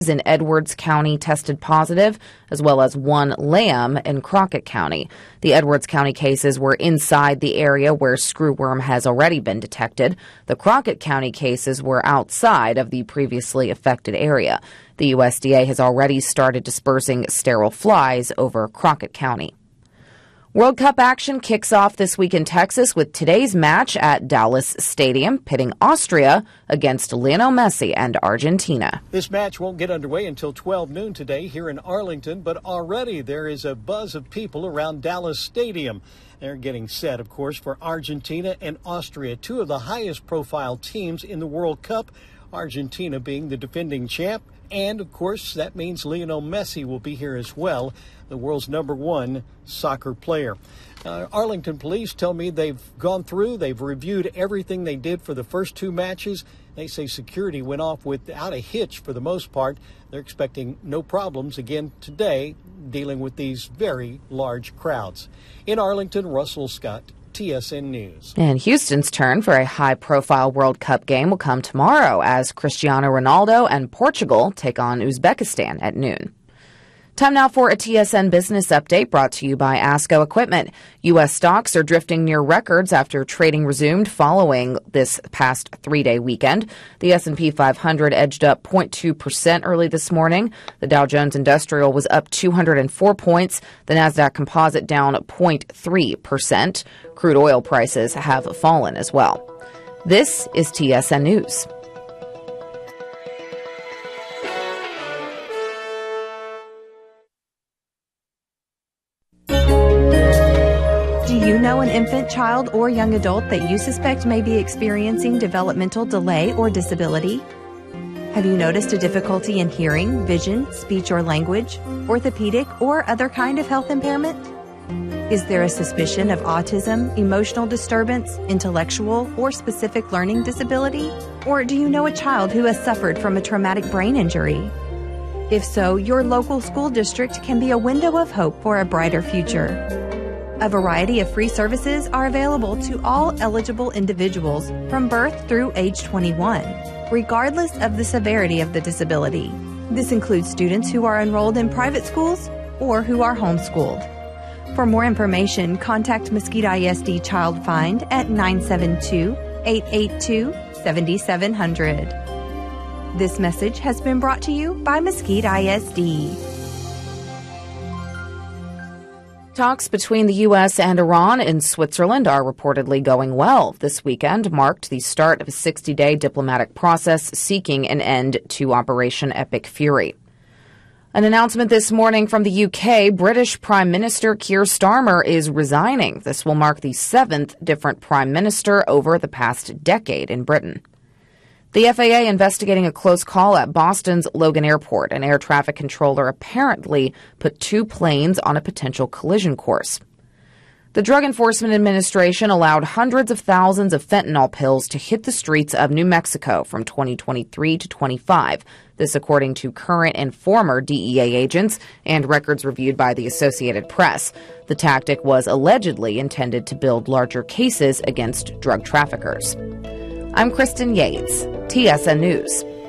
in Edwards County tested positive, as well as one lamb in Crockett County. The Edwards County cases were inside the area where screwworm has already been detected. The Crockett County cases were outside of the previously affected area. The USDA has already started dispersing sterile flies over Crockett County. World Cup action kicks off this week in Texas with today's match at Dallas Stadium, pitting Austria against Lionel Messi and Argentina. This match won't get underway until 12 noon today here in Arlington, but already there is a buzz of people around Dallas Stadium. They're getting set, of course, for Argentina and Austria, two of the highest profile teams in the World Cup, Argentina being the defending champ. And, of course, that means Lionel Messi will be here as well, the world's #1 soccer player. Arlington police tell me they've reviewed everything they did for the first two matches. They say security went off without a hitch for the most part. They're expecting no problems again today dealing with these very large crowds. In Arlington, Russell Scott, TSN News. And Houston's turn for a high-profile World Cup game will come tomorrow as Cristiano Ronaldo and Portugal take on Uzbekistan at noon. Time now for a TSN business update brought to you by ASCO Equipment. U.S. stocks are drifting near records after trading resumed following this past three-day weekend. The S&P 500 edged up 0.2% early this morning. The Dow Jones Industrial was up 204 points. The Nasdaq Composite down 0.3%. Crude oil prices have fallen as well. This is TSN News. Do you know an infant, child, or young adult that you suspect may be experiencing developmental delay or disability? Have you noticed a difficulty in hearing, vision, speech or language, orthopedic, or other kind of health impairment? Is there a suspicion of autism, emotional disturbance, intellectual, or specific learning disability? Or do you know a child who has suffered from a traumatic brain injury? If so, your local school district can be a window of hope for a brighter future. A variety of free services are available to all eligible individuals from birth through age 21, regardless of the severity of the disability. This includes students who are enrolled in private schools or who are homeschooled. For more information, contact Mesquite ISD Child Find at 972-882-7700. This message has been brought to you by Mesquite ISD. Talks between the U.S. and Iran in Switzerland are reportedly going well. This weekend marked the start of a 60-day diplomatic process seeking an end to Operation Epic Fury. An announcement this morning from the UK, British Prime Minister Keir Starmer is resigning. This will mark the 7th different prime minister over the past decade in Britain. The FAA investigating a close call at Boston's Logan Airport. An air traffic controller apparently put two planes on a potential collision course. The Drug Enforcement Administration allowed hundreds of thousands of fentanyl pills to hit the streets of New Mexico from 2023 to 25. This according to current and former DEA agents and records reviewed by the Associated Press. The tactic was allegedly intended to build larger cases against drug traffickers. I'm Kristen Yates, TSN News.